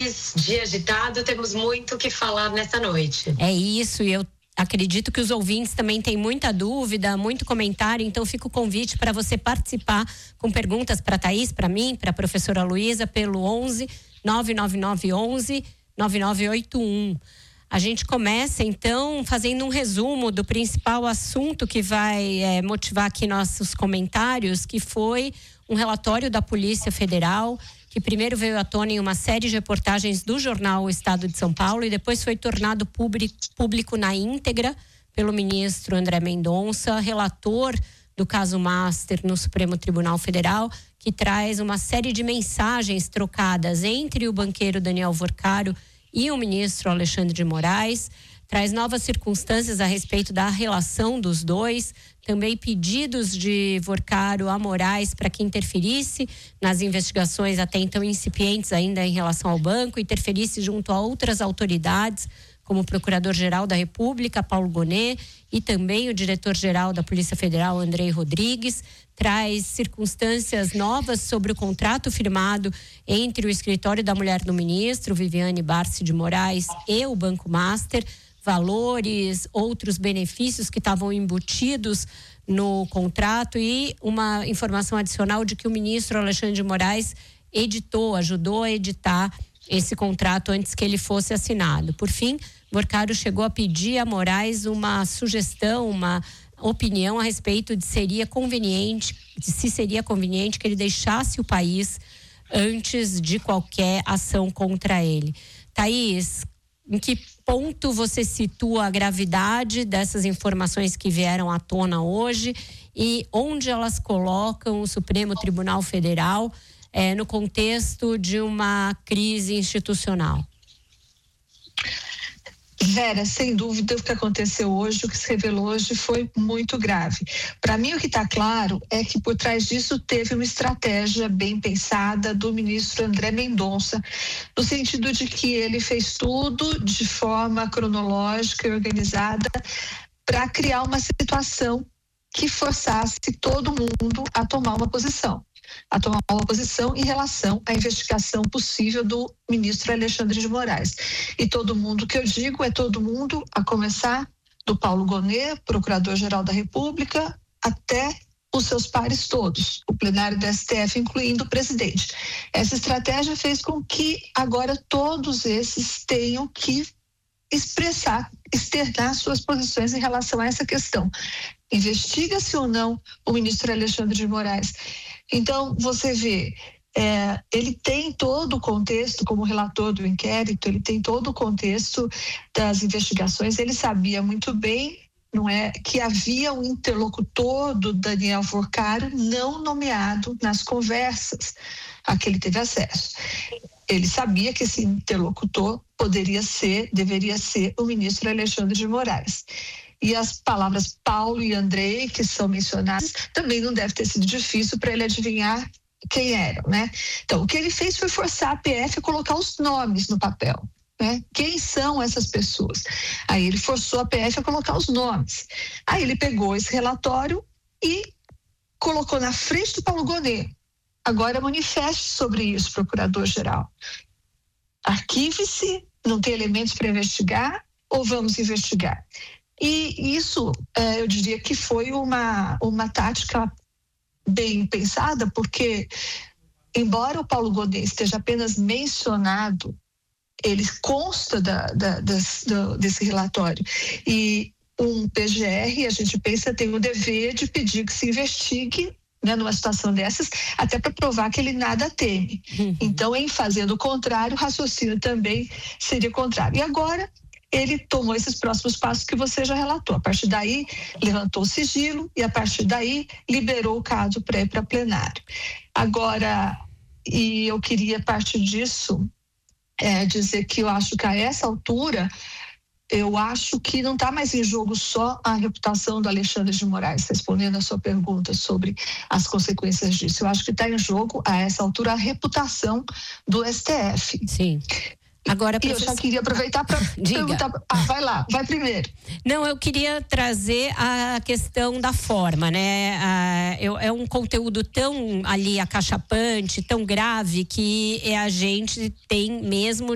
mais dia agitado, temos muito o que falar nessa noite. É isso, e eu acredito que os ouvintes também têm muita dúvida, muito comentário, então fica o convite para você participar com perguntas para a Thaís, para mim, para a professora Luísa, pelo 11 999 11 9981. A gente começa, então, fazendo um resumo do principal assunto que vai motivar aqui nossos comentários, que foi um relatório da Polícia Federal, que primeiro veio à tona em uma série de reportagens do jornal O Estado de São Paulo e depois foi tornado público na íntegra pelo ministro André Mendonça, relator do caso Master no Supremo Tribunal Federal, que traz uma série de mensagens trocadas entre o banqueiro Daniel Vorcaro e o ministro Alexandre de Moraes, traz novas circunstâncias a respeito da relação dos dois, também pedidos de Vorcaro a Moraes para que interferisse nas investigações até então incipientes ainda em relação ao banco, interferisse junto a outras autoridades, como o Procurador-Geral da República, Paulo Gonet, e também o Diretor-Geral da Polícia Federal, Andrei Rodrigues, traz circunstâncias novas sobre o contrato firmado entre o Escritório da Mulher do Ministro, Viviane Barsi de Moraes, e o Banco Master, valores, outros benefícios que estavam embutidos no contrato e uma informação adicional de que o ministro Alexandre de Moraes ajudou a editar esse contrato antes que ele fosse assinado. Por fim, Vorcaro chegou a pedir a Moraes uma sugestão, uma opinião a respeito de se seria conveniente que ele deixasse o país antes de qualquer ação contra ele. Thaís, em que ponto você situa a gravidade dessas informações que vieram à tona hoje e onde elas colocam o Supremo Tribunal Federal no contexto de uma crise institucional? Vera, sem dúvida o que aconteceu hoje, o que se revelou hoje foi muito grave. Para mim o que está claro é que por trás disso teve uma estratégia bem pensada do ministro André Mendonça, no sentido de que ele fez tudo de forma cronológica e organizada para criar uma situação que forçasse todo mundo a tomar uma posição em relação à investigação possível do ministro Alexandre de Moraes. E todo mundo que eu digo é todo mundo, a começar do Paulo Gonet, Procurador-Geral da República, até os seus pares todos, o plenário do STF, incluindo o presidente. Essa estratégia fez com que agora todos esses tenham que externar suas posições em relação a essa questão. Investiga-se ou não o ministro Alexandre de Moraes? Então, você vê, ele tem todo o contexto, como relator do inquérito, ele tem todo o contexto das investigações, ele sabia muito bem, não é, que havia um interlocutor do Daniel Vorcaro não nomeado nas conversas a que ele teve acesso. Ele sabia que esse interlocutor deveria ser o ministro Alexandre de Moraes. E as palavras Paulo e Andrei, que são mencionadas, também não deve ter sido difícil para ele adivinhar quem eram, né? Então, o que ele fez foi forçar a PF a colocar os nomes no papel, né? Quem são essas pessoas? Aí ele forçou a PF a colocar os nomes. Aí ele pegou esse relatório e colocou na frente do Paulo Gonet. Agora manifeste sobre isso, Procurador-Geral. Arquive-se, não tem elementos para investigar ou vamos investigar? E isso, eu diria que foi uma tática bem pensada, porque, embora o Paulo Gonet esteja apenas mencionado, ele consta desse relatório. E um PGR, a gente pensa, tem o dever de pedir que se investigue, né, numa situação dessas, até para provar que ele nada teme. Então, em fazendo o contrário, o raciocínio também seria contrário. E agora, ele tomou esses próximos passos que você já relatou. A partir daí, levantou o sigilo e, a partir daí, liberou o caso para ir para plenário. Agora, e eu queria, a partir disso, dizer que eu acho que a essa altura, eu acho que não está mais em jogo só a reputação do Alexandre de Moraes, respondendo a sua pergunta sobre as consequências disso. Eu acho que está em jogo, a essa altura, a reputação do STF. Sim. Agora, eu já queria aproveitar para perguntar. Vai lá, vai primeiro. Não, eu queria trazer a questão da forma, né? É um conteúdo tão ali acachapante, tão grave, que a gente tem mesmo